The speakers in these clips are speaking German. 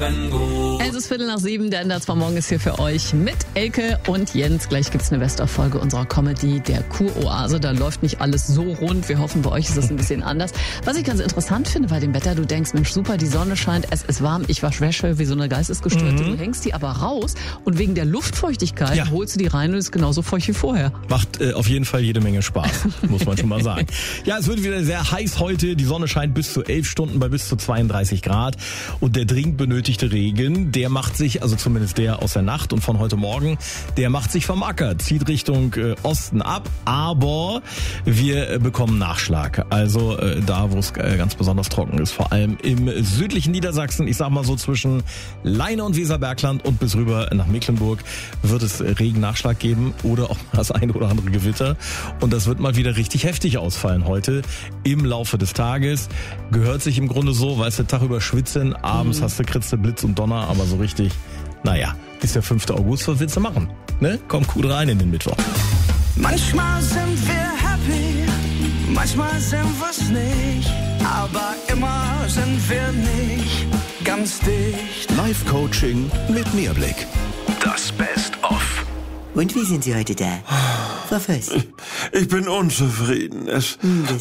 Leben gut. Es ist 6:15, der Endertsmar Morgen ist hier für euch mit Elke und Jens. Gleich gibt's eine Best-of-Folge unserer Comedy, der Kuroase. Da läuft nicht alles so rund. Wir hoffen, bei euch ist es ein bisschen anders. Was ich ganz interessant finde bei dem Wetter, du denkst, Mensch, super, die Sonne scheint, es ist warm, ich wasche Wäsche wie so eine Geistesgestörte. Du hängst die aber raus und wegen der Luftfeuchtigkeit holst du die rein und ist genauso feucht wie vorher. Macht auf jeden Fall jede Menge Spaß, muss man schon mal sagen. Ja, es wird wieder sehr heiß heute. Die Sonne scheint bis zu 11 Stunden bei bis zu 32 Grad. Und der dringend benötigte Regen, der macht sich, also zumindest der aus der Nacht und von heute Morgen, der macht sich vom Acker, zieht Richtung Osten ab. Aber wir bekommen Nachschlag. Also da, wo es ganz besonders trocken ist. Vor allem im südlichen Niedersachsen, ich sag mal so zwischen Leine und Weserbergland und bis rüber nach Mecklenburg wird es Regennachschlag geben oder auch das eine oder andere Gewitter. Und das wird mal wieder richtig heftig ausfallen heute im Laufe des Tages. Gehört sich im Grunde so, weißt du, Tag über schwitzen, abends hast du Kritze, Blitz und Donner, aber so richtig, naja, ist der 5. August, was willst du machen? Ne? Komm gut rein in den Mittwoch. Manchmal sind wir happy, manchmal sind wir's nicht, aber immer sind wir nicht ganz dicht. Live-Coaching mit Mehrblick. Das Best-of. Und wie sind Sie heute da? Frau Voss? Ich bin unzufrieden. Was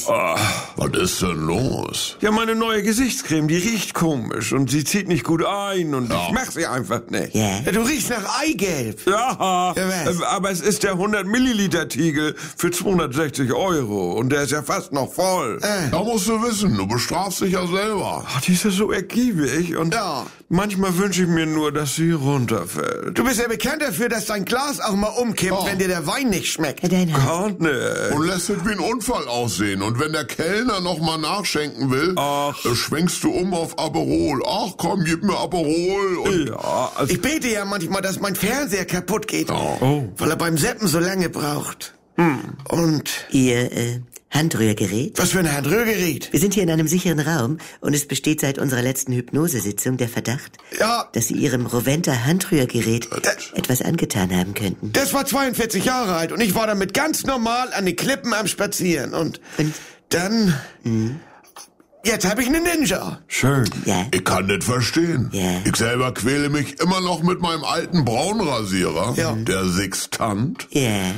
ist denn los? Ja, meine neue Gesichtscreme, die riecht komisch und sie zieht nicht gut ein und ich mach sie einfach nicht. Ja. Du riechst nach Eigelb. Ja, Ja, was? aber es ist der 100 Milliliter Tiegel für 260 € und der ist ja fast noch voll. Da musst du wissen, du bestrafst dich ja selber. Ach, die ist ja so ergiebig und manchmal wünsche ich mir nur, dass sie runterfällt. Du bist ja bekannt dafür, dass dein Glas auch mal umkippt, wenn dir der Wein nicht schmeckt. Gar nicht. Und lässt es wie ein Unfall aussehen. Und wenn der Kellner noch mal nachschenken will, schwenkst du um auf Aperol. Ach komm, gib mir Aperol. Und Also Ich bete ja manchmal, dass mein Fernseher kaputt geht, weil er beim Seppen so lange braucht. Und Ihr Handrührgerät? was für ein Handrührgerät? Wir sind hier in einem sicheren Raum und es besteht seit unserer letzten Hypnosesitzung der Verdacht, dass Sie Ihrem Roventa Handrührgerät etwas angetan haben könnten. Das war 42 Jahre alt und ich war damit ganz normal an den Klippen am Spazieren. Und dann... Jetzt habe ich einen Ninja. schön. Ja. ich kann nicht verstehen. Ja. Ich selber quäle mich immer noch mit meinem alten Braunrasierer, Ja. der Sextant. Ja.